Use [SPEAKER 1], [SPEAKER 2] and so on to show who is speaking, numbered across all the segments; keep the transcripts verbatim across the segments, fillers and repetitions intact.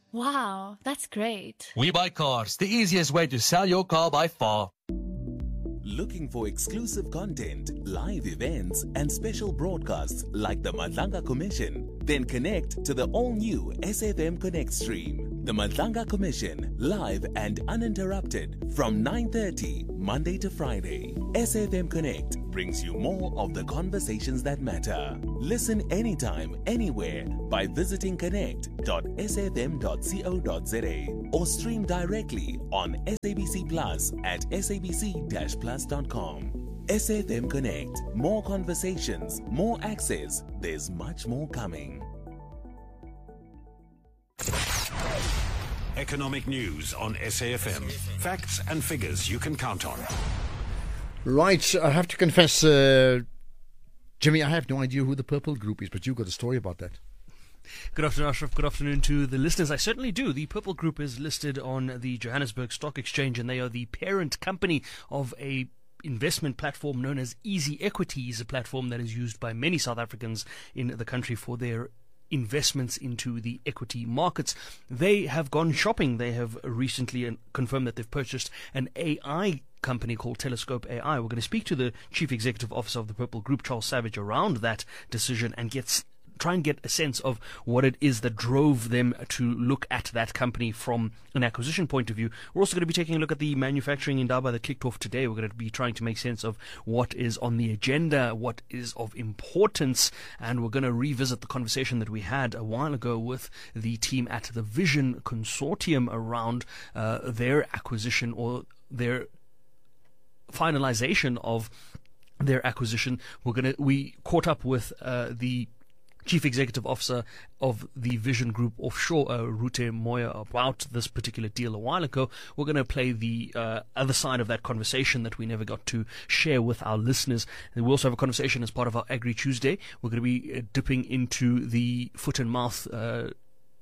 [SPEAKER 1] Wow, that's great.
[SPEAKER 2] We Buy Cars, the easiest way to sell your car by far.
[SPEAKER 3] Looking for exclusive content, live events, and special broadcasts like the Madlanga Commission? Then connect to the all-new S F M Connect stream. The Madlanga Commission, live and uninterrupted from nine thirty, Monday to Friday. S F M Connect brings you more of the conversations that matter. Listen anytime, anywhere by visiting connect dot s f m dot co dot z a or stream directly on S A B C Plus at s a b c dash plus dot com. S F M Connect. More conversations, more access. There's much more coming.
[SPEAKER 4] Economic news on S A F M. Facts and figures you can count on.
[SPEAKER 5] Right, I have to confess, uh, Jimmy, I have no idea who the Purple Group is, but you've got a story about that.
[SPEAKER 6] Good afternoon, Ashraf. Good afternoon to the listeners. I certainly do. The Purple Group is listed on the Johannesburg Stock Exchange, and they are the parent company of a investment platform known as Easy Equities, a platform that is used by many South Africans in the country for their investments into the equity markets. They have gone shopping. They have recently confirmed that they've purchased an A I company called Telescope A I. We're going to speak to the Chief Executive Officer of the Purple Group, Charles Savage, around that decision and get try and get a sense of what it is that drove them to look at that company from an acquisition point of view. We're also going to be taking a look at the manufacturing indaba that kicked off today. We're going to be trying to make sense of what is on the agenda, what is of importance, and we're going to revisit the conversation that we had a while ago with the team at the Vision Consortium around uh, their acquisition or their finalization of their acquisition. We're going to we caught up with uh, the Chief Executive Officer of the Vision Group Offshore, uh, Rute Moya, about this particular deal a while ago. We're going to play the uh, other side of that conversation that we never got to share with our listeners. And we also have a conversation as part of our Agri Tuesday. We're going to be uh, dipping into the foot and mouth uh,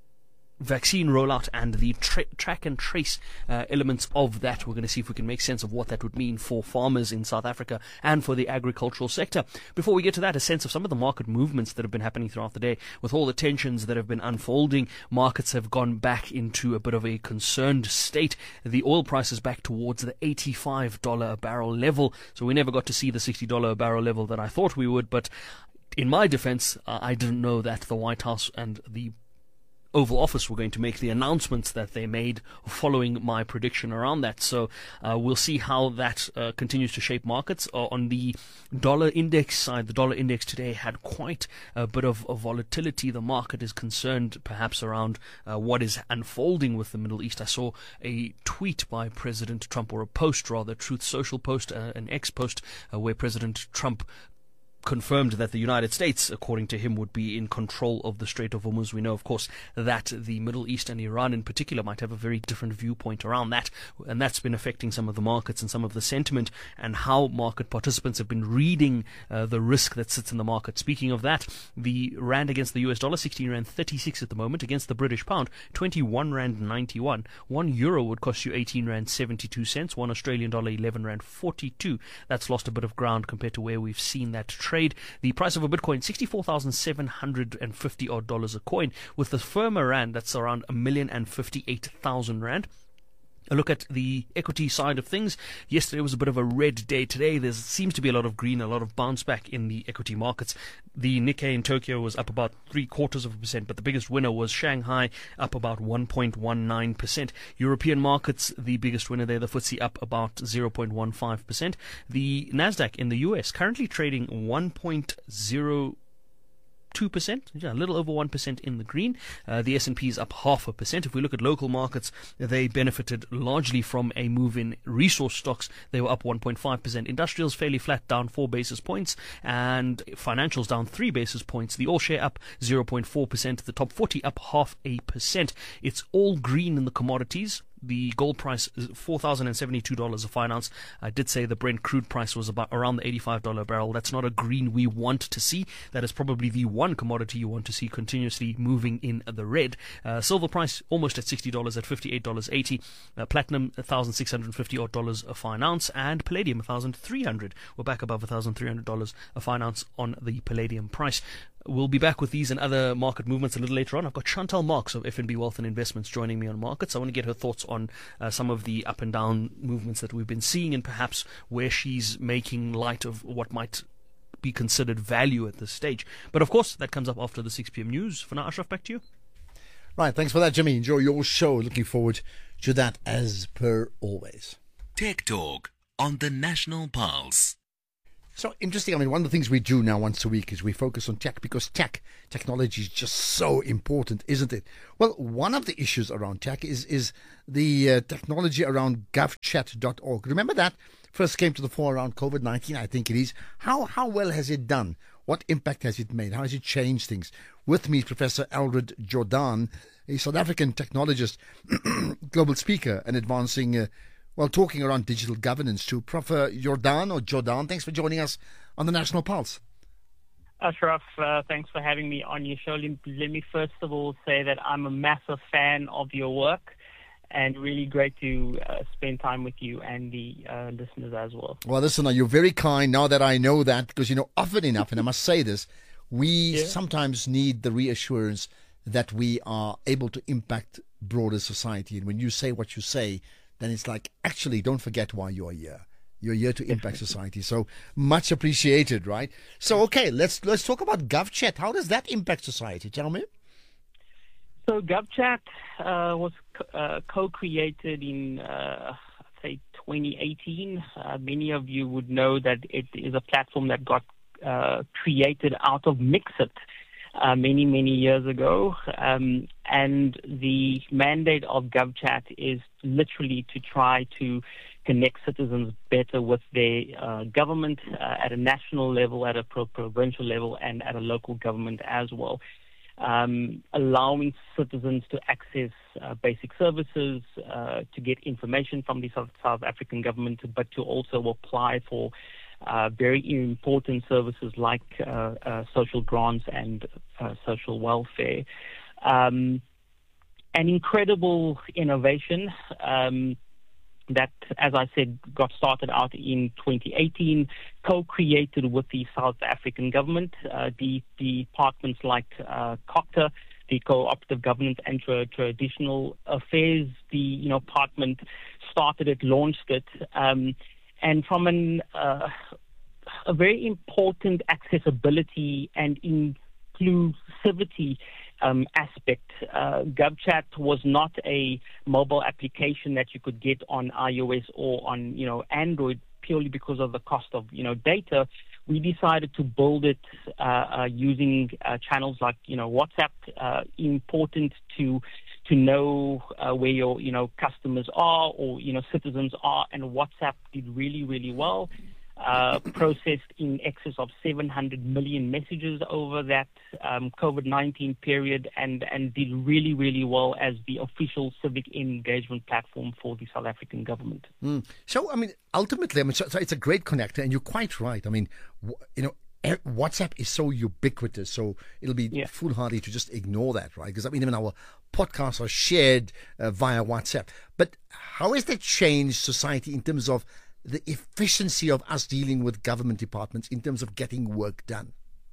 [SPEAKER 6] vaccine rollout and the tra- track and trace uh, elements of that. We're going to see if we can make sense of what that would mean for farmers in South Africa and for the agricultural sector. Before we get to that, a sense of some of the market movements that have been happening throughout the day. With all the tensions that have been unfolding, markets have gone back into a bit of a concerned state. The oil price is back towards the eighty-five dollars a barrel level, so we never got to see the sixty dollars a barrel level that I thought we would, but in my defense, uh, I didn't know that the White House and the Oval Office were going to make the announcements that they made following my prediction around that. So uh, we'll see how that uh, continues to shape markets. Uh, on the dollar index side, the dollar index today had quite a bit of, of volatility. The market is concerned perhaps around uh, what is unfolding with the Middle East. I saw a tweet by President Trump, or a post rather, Truth Social post, uh, an X post, uh, where President Trump confirmed that the United States, according to him, would be in control of the Strait of Hormuz. We know, of course, that the Middle East and Iran in particular might have a very different viewpoint around that, and that's been affecting some of the markets and some of the sentiment and how market participants have been reading uh, the risk that sits in the market. Speaking of that, the rand against the U S dollar, sixteen rand thirty-six at the moment. Against the British pound, twenty-one rand ninety-one. One euro would cost you eighteen rand seventy-two cents. One Australian dollar, eleven rand forty-two. That's lost a bit of ground compared to where we've seen that trade. The price of a Bitcoin, sixty-four thousand seven hundred fifty odd dollars a coin, with the firmer rand that's around a million and fifty-eight thousand rand. A look at the equity side of things. Yesterday was a bit of a red day. Today there seems to be a lot of green, a lot of bounce back in the equity markets. The Nikkei in Tokyo was up about three quarters of a percent, but the biggest winner was Shanghai, up about one point one nine percent. European markets, the biggest winner there, the F T S E up about zero point one five percent. The Nasdaq in the U S currently trading one point zero two percent, yeah, a little over one percent in the green. Uh, the S and P is up half a percent. If we look at local markets, they benefited largely from a move in resource stocks. They were up one point five percent. Industrials fairly flat, down four basis points, and financials down three basis points. The all share up zero point four percent. The top forty up half a percent. It's all green in the commodities. The gold price is four thousand seventy-two dollars a fine ounce. I did say the Brent crude price was about around the eighty-five dollars a barrel. That's not a green we want to see. That is probably the one commodity you want to see continuously moving in the red. Uh, silver price almost at sixty dollars at fifty-eight dollars eighty. Uh, platinum one thousand six hundred fifty odd dollars a fine ounce, and palladium one thousand three hundred. We're back above one thousand three hundred dollars a fine ounce on the palladium price. we'll be back with these and other market movements a little later on. I've got Chantal Marks of F N B Wealth and Investments joining me on markets. I want to get her thoughts on uh, some of the up and down movements that we've been seeing and perhaps where she's making light of what might be considered value at this stage. But of course, that comes up after the six p.m. news. For now, Ashraf, back to you.
[SPEAKER 5] Right, thanks for that, Jimmy. Enjoy your show. Looking forward to that as per always.
[SPEAKER 3] Tech Talk on the National Pulse.
[SPEAKER 5] So interesting. I mean, one of the things we do now once a week is we focus on tech because tech, technology is just so important, isn't it? Well, one of the issues around tech is is the uh, technology around gov chat dot org. Remember that first came to the fore around COVID nineteen, I think it is. How how well has it done? What impact has it made? How has it changed things? With me is Professor Eldred Jordan, a South African technologist, global speaker, and advancing uh, Well, talking around digital governance too. Professor Jordan or Jordan, thanks for joining us on the National Pulse.
[SPEAKER 7] Ashraf, uh, thanks for having me on your show. Let me first of all say that I'm a massive fan of your work and really great to uh, spend time with you and the uh, listeners as well.
[SPEAKER 5] Well, listen, you're very kind now that I know that because, you know, often enough, and I must say this, we yeah. sometimes need the reassurance that we are able to impact broader society. And when you say what you say, then it's like, actually, don't forget why you're here. You're here to impact society. So much appreciated, right? So, okay, let's let's talk about GovChat. How does that impact society? Tell me.
[SPEAKER 7] So GovChat uh, was uh, co-created in, uh, say, twenty eighteen. Uh, many of you would know that it is a platform that got uh, created out of Mixit uh, many, many years ago. Um, and the mandate of GovChat is literally to try to connect citizens better with their uh, government uh, at a national level, at a pro- provincial level, and at a local government as well. Um, allowing citizens to access uh, basic services, uh, to get information from the South, South African government, but to also apply for uh, very important services like uh, uh, social grants and uh, social welfare. Um, an incredible innovation um, that, as I said, got started out in twenty eighteen, co-created with the South African government, uh, the, the departments like uh, COGTA, the Cooperative Governance and Tra- Traditional Affairs, the you know department started it, launched it, um, and from an uh, a very important accessibility and inclusivity Um, aspect. Uh, GovChat was not a mobile application that you could get on iOS or on, you know, Android purely because of the cost of, you know, data. We decided to build it uh, uh, using uh, channels like, you know, WhatsApp. Uh, important to to know uh, where your, you know, customers are or, you know, citizens are, and WhatsApp did really, really well. Uh, processed in excess of seven hundred million messages over that um, COVID nineteen period and, and did really, really well as the official civic engagement platform for the South African government.
[SPEAKER 5] Mm. So, I mean, ultimately, I mean, so, so it's a great connector, and you're quite right. I mean, w- you know, WhatsApp is so ubiquitous, so it'll be yeah. foolhardy to just ignore that, right? Because, I mean, even our podcasts are shared uh, via WhatsApp. But how has that changed society in terms of the efficiency of us dealing with government departments in terms of getting work done?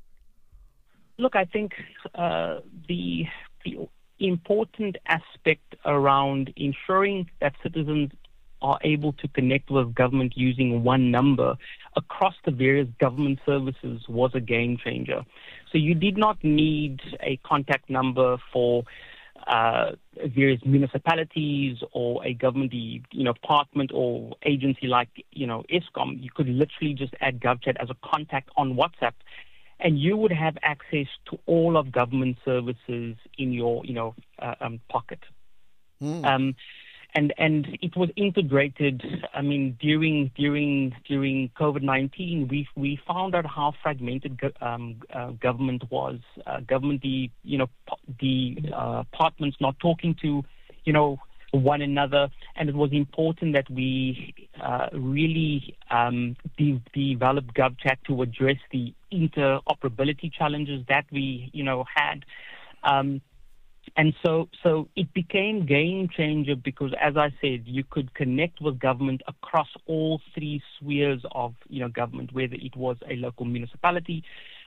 [SPEAKER 7] Look, I think uh, the the important aspect around ensuring that citizens are able to connect with government using one number across the various government services was a game changer. So you did not need a contact number for Uh, various municipalities or a government, you know, department or agency like, you know, Eskom. You could literally just add GovChat as a contact on WhatsApp, and you would have access to all of government services in your, you know, uh, um, pocket. Mm. Um, and and it was integrated. I mean, during during during COVID nineteen, we we found out how fragmented go- um, uh, government was. Uh, government, the you know the uh, departments not talking to you know one another, and it was important that we uh, really um, de- develop GovChat to address the interoperability challenges that we you know had. Um, And so, so it became game changer because, as I said, you could connect with government across all three spheres of, you know, government, whether it was a local municipality,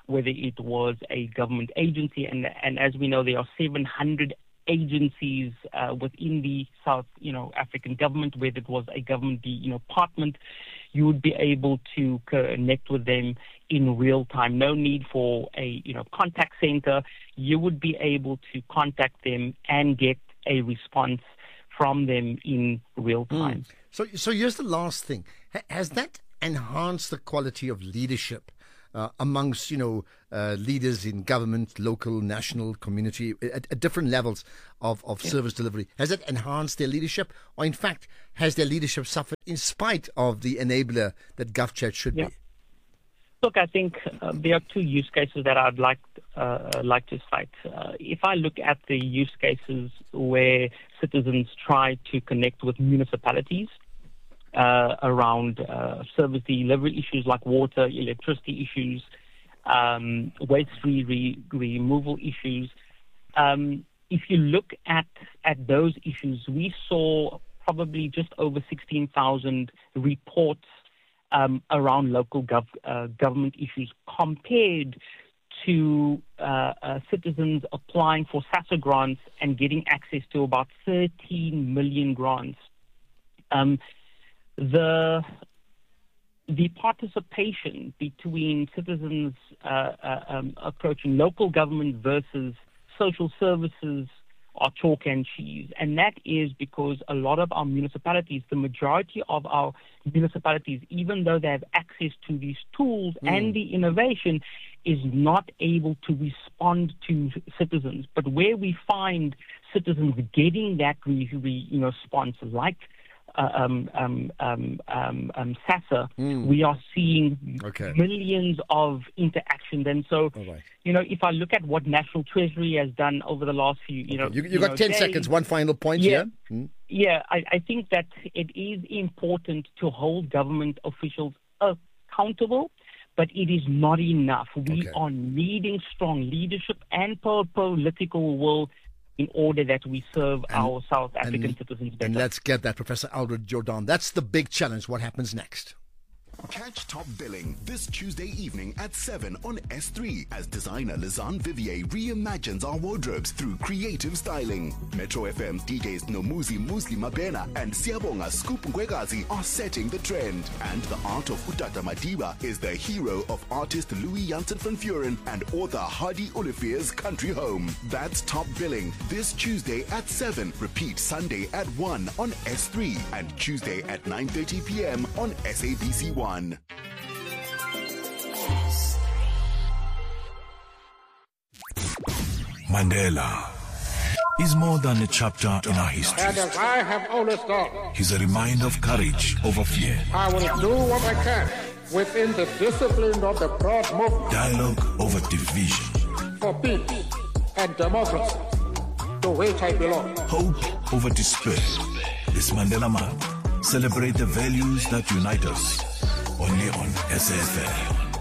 [SPEAKER 7] whether it was a government agency, and and as we know, there are seven hundred agencies uh, within the South, you know, African government, whether it was a government, you know, department, you would be able to connect with them in real time. No need for a, you know, contact center. You would be able to contact them and get a response from them in real time.
[SPEAKER 5] Mm. So, so here's the last thing. H- has that enhanced the quality of leadership Uh, amongst, you know, uh, leaders in government, local, national, community, at, at different levels of, of yeah. service delivery? Has it enhanced their leadership? Or in fact, has their leadership suffered in spite of the enabler that GovChat should yeah. be?
[SPEAKER 7] Look, I think uh, there are two use cases that I'd like uh, like to cite. Uh, if I look at the use cases where citizens try to connect with municipalities, Uh, around uh, service delivery issues like water, electricity issues, um, waste re- re- removal issues. Um, if you look at, at those issues, we saw probably just over sixteen thousand reports um, around local gov- uh, government issues compared to uh, uh, citizens applying for SASSA grants and getting access to about thirteen million grants. Um, The the participation between citizens uh, uh, um, approaching local government versus social services are chalk and cheese, and that is because a lot of our municipalities, the majority of our municipalities, even though they have access to these tools mm. and the innovation, is not able to respond to citizens. But where we find citizens getting that re, re, you know, response, like Uh, um, um, um, um, um, SASSA, mm. we are seeing
[SPEAKER 5] okay.
[SPEAKER 7] millions of interactions. And so,
[SPEAKER 5] right.
[SPEAKER 7] you know, if I look at what National Treasury has done over the last few, you
[SPEAKER 5] okay.
[SPEAKER 7] know...
[SPEAKER 5] You, you, you got
[SPEAKER 7] know,
[SPEAKER 5] ten
[SPEAKER 7] days,
[SPEAKER 5] seconds, one final point
[SPEAKER 7] yeah,
[SPEAKER 5] here. Mm.
[SPEAKER 7] Yeah, I, I think that it is important to hold government officials accountable, but it is not enough. We
[SPEAKER 5] okay.
[SPEAKER 7] are needing strong leadership and political will in order that we serve
[SPEAKER 5] and,
[SPEAKER 7] our South African
[SPEAKER 5] and,
[SPEAKER 7] citizens better.
[SPEAKER 5] And let's get that, Professor Aldred Jordan. That's the big challenge. What happens next?
[SPEAKER 8] Catch Top Billing this Tuesday evening at seven on S three as designer Lizanne Vivier reimagines our wardrobes through creative styling. Metro F M's D Js Nomuzi Musli Mabena and Siyabonga Scoop Ngwegazi are setting the trend. And the art of Utata Madiba is the hero of artist Louis Janssen van Vuren and author Hardy Olivier's country home. That's Top Billing this Tuesday at seven. Repeat Sunday at one on S three and Tuesday at nine thirty p.m. on S A B C one.
[SPEAKER 9] Mandela is more than a chapter in our history.
[SPEAKER 10] And as I have always thought,
[SPEAKER 9] he's a reminder of courage over fear.
[SPEAKER 10] I will do what I can within the discipline of the broad movement.
[SPEAKER 9] Dialogue over division.
[SPEAKER 10] For peace and democracy, to which I belong.
[SPEAKER 9] Hope over despair. This Mandela Month, celebrate the values that unite us. Only on S A F M.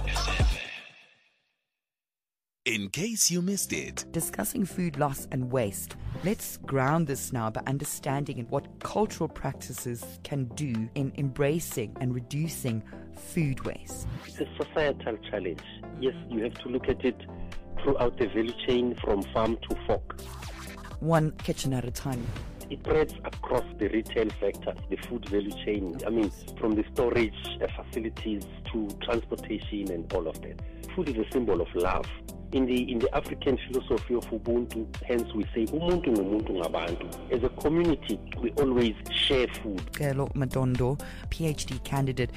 [SPEAKER 3] In case you missed it.
[SPEAKER 11] Discussing food loss and waste. Let's ground this now by understanding what cultural practices can do in embracing and reducing food waste.
[SPEAKER 12] It's a societal challenge. Yes, you have to look at it throughout the value chain from farm to fork.
[SPEAKER 11] One kitchen at a time.
[SPEAKER 12] It spreads across the retail sector, the food value chain. I mean, from the storage uh, facilities to transportation and all of that. Food is a symbol of love. In the in the African philosophy of Ubuntu, hence we say umuntu ngumuntu ngabantu. As a community, we always share food.
[SPEAKER 11] Kelo Madondo, PhD candidate.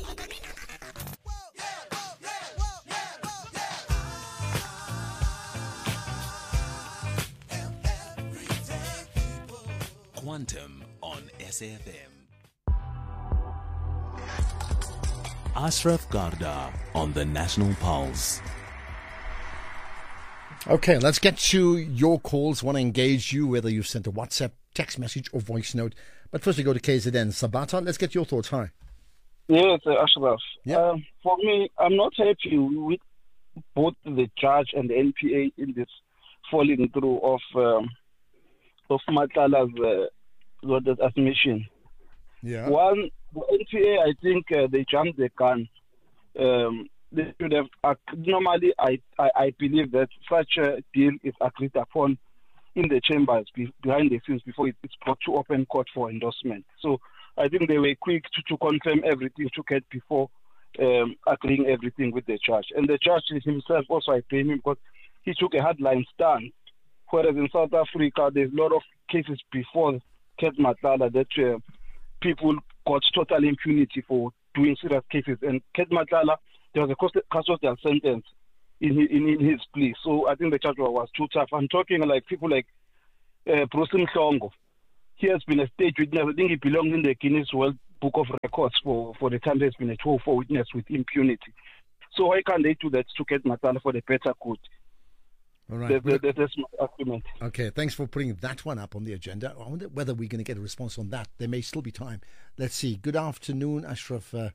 [SPEAKER 3] Quantum on S A F M. Ashraf Garda on the National Pulse.
[SPEAKER 5] Okay, let's get to your calls. Want to engage you, whether you've sent a WhatsApp, text message, or voice note. But first, we go to K Z N. Sabata, let's get your thoughts. Hi.
[SPEAKER 13] Yes, uh, Ashraf.
[SPEAKER 5] Yep.
[SPEAKER 13] Uh, for me, I'm not happy with both the judge and the N P A in this falling through of um, of Matlala's uh, admission.
[SPEAKER 5] Yeah.
[SPEAKER 13] One, the N P A, I think uh, they jumped the gun. Um, they should have, uh, normally I, I, I believe that such a deal is agreed upon in the chambers be, behind the scenes before it, it's brought to open court for endorsement. So I think they were quick to, to confirm everything to get before um, agreeing everything with the judge. And the judge himself also, I blame him because he took a hardline stand. Whereas in South Africa, there's a lot of cases before Ket Matlala that uh, people got total impunity for doing serious cases. And Ket Matlala, there was a custodial sentence in his, in, in his plea. So I think the judge was too tough. I'm talking like people like uh, Bruce Mhlongo. He has been a state witness. I think he belongs in the Guinness World Book of Records for, for the time there's been a two oh four witness with impunity. So why can't they do that to Ket Matlala for the better good?
[SPEAKER 5] All right.
[SPEAKER 13] That, that, that's my argument.
[SPEAKER 5] Okay, thanks for putting that one up on the agenda. I wonder whether we're going to get a response on that. There may still be time. Let's see. Good afternoon, Ashraf. Uh,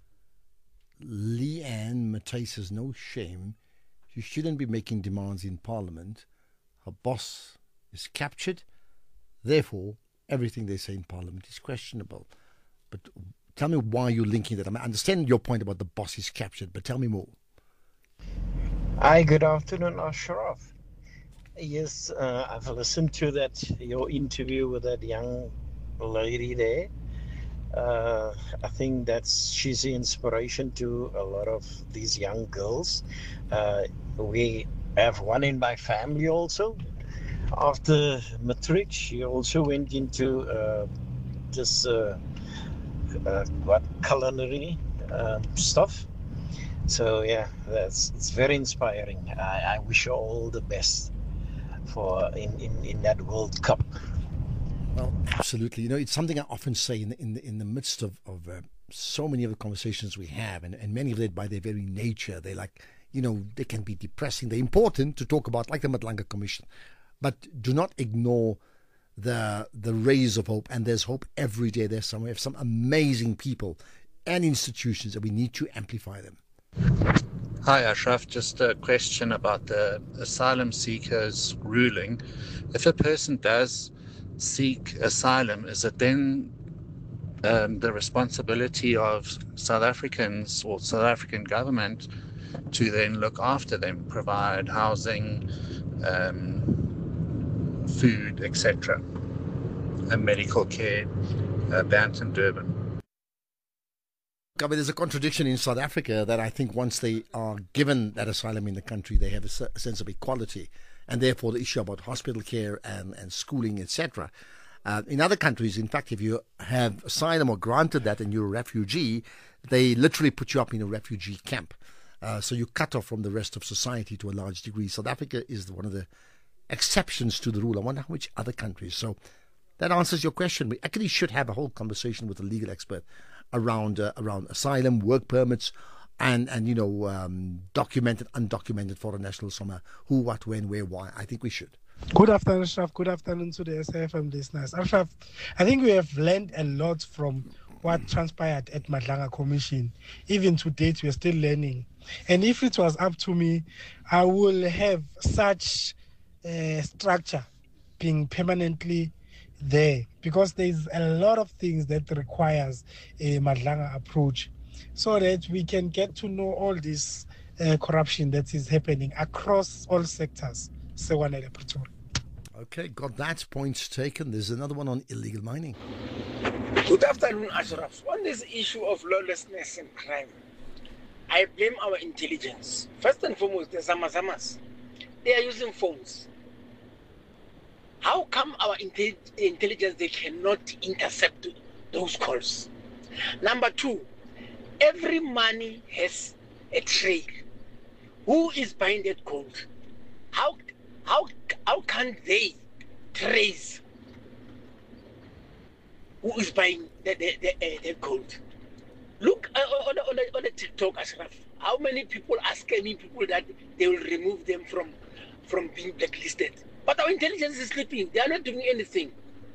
[SPEAKER 5] Leanne Matei says, no shame. She shouldn't be making demands in Parliament. Her boss is captured. Therefore, everything they say in Parliament is questionable. But tell me why you're linking that. I, mean, I understand your point about the boss is captured, but tell me more.
[SPEAKER 14] Hi, good afternoon, Ashraf. Yes, uh, I've listened to that, your interview with that young lady there. Uh, I think that's she's the inspiration to a lot of these young girls. Uh, we have one in my family also. After matric, she also went into uh, this uh, uh, what culinary uh, stuff. So yeah, that's it's very inspiring. I, I wish her all the best for in, in, in that World Cup.
[SPEAKER 5] Well, absolutely. You know, it's something I often say in the, in the, in the midst of, of uh, so many of the conversations we have, and, and many of them by their very nature, they're like, you know, they can be depressing. They're important to talk about, like the Madlanga Commission. But do not ignore the the rays of hope, and there's hope every day. There's some, we have some amazing people and institutions, and we need to amplify them.
[SPEAKER 15] Hi Ashraf, just a question about the asylum seekers ruling. If a person does seek asylum, is it then um, the responsibility of South Africans or South African government to then look after them, provide housing, um, food, et cetera, and medical care, uh, Bantam, Durban?
[SPEAKER 5] I mean, there's a contradiction in South Africa that I think once they are given that asylum in the country, they have a, a sense of equality, and therefore the issue about hospital care and, and schooling, et cetera. Uh, in other countries, in fact, if you have asylum or granted that and you're a refugee, they literally put you up in a refugee camp. Uh, so you cut off from the rest of society to a large degree. South Africa is one of the exceptions to the rule. I wonder which other countries. So that answers your question. We actually should have a whole conversation with a legal expert around uh, around asylum, work permits, and, and you know, um, documented, undocumented foreign nationals from a who, what, when, where, why. I think we should.
[SPEAKER 16] Good afternoon, Ashraf. Good afternoon to the S A F M listeners. Ashraf, I think we have learned a lot from what transpired at Madlanga Commission. Even to date, we are still learning. And if it was up to me, I will have such a structure being permanently there, because there's a lot of things that requires a Madlanga approach, so that we can get to know all this uh, corruption that is happening across all sectors.
[SPEAKER 5] Okay, got that. Point taken. There's another one on illegal mining.
[SPEAKER 17] Good afternoon, Ashraf. On this issue of lawlessness and crime, I blame our intelligence. First and foremost, the Zamazamas. They are using phones. How come our inte- intelligence, they cannot intercept those calls? Number two, every money has a trail. Who is buying that gold? How how how can they trace who is buying the, the, the, uh, the gold? Look uh, on, the, on, the, on the TikTok, Ashraf. How many people are scamming people that they will remove them from, from being blacklisted? But our intelligence is sleeping. They are not doing anything.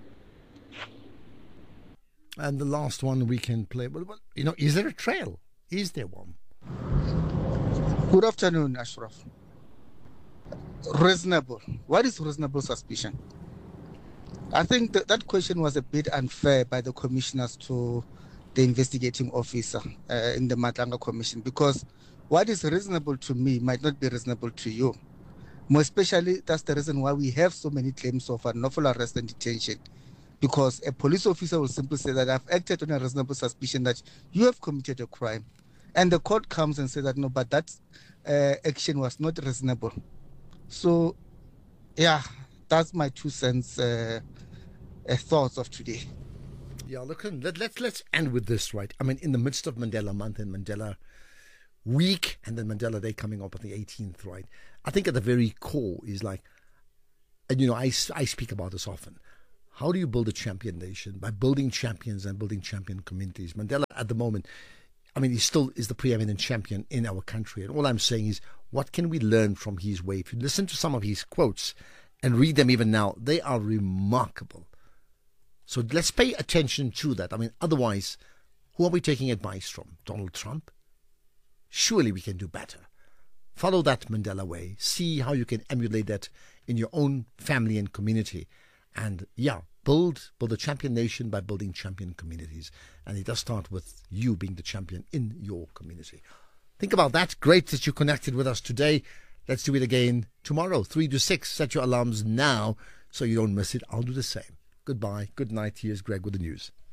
[SPEAKER 5] And the last one we can play. Well, you know, is there a trail? Is there one?
[SPEAKER 18] Good afternoon, Ashraf. Reasonable. What is reasonable suspicion? I think that, that question was a bit unfair by the commissioners to the investigating officer uh, in the Madlanga Commission, because what is reasonable to me might not be reasonable to you. More especially, that's the reason why we have so many claims of unlawful arrest and detention. Because a police officer will simply say that I've acted on a reasonable suspicion that you have committed a crime. And the court comes and says that, no, but that uh, action was not reasonable. So, yeah, that's my two cents uh, uh, thoughts of today.
[SPEAKER 5] Yeah, look, let, let's, let's end with this, right? I mean, in the midst of Mandela Month and Mandela Week and then Mandela Day coming up on the eighteenth, right? I think at the very core is like, and you know, I, I speak about this often. How do you build a champion nation? By building champions and building champion communities. Mandela, at the moment, I mean, he still is the preeminent champion in our country. And all I'm saying is, what can we learn from his way? If you listen to some of his quotes and read them even now, they are remarkable. So let's pay attention to that. I mean, otherwise, who are we taking advice from? Donald Trump? Surely we can do better. Follow that Mandela way. See how you can emulate that in your own family and community. And yeah, build build a champion nation by building champion communities. And it does start with you being the champion in your community. Think about that. Great that you connected with us today. Let's do it again tomorrow, three to six. Set your alarms now so you don't miss it. I'll do the same. Goodbye. Good night. Here's Greg with the news.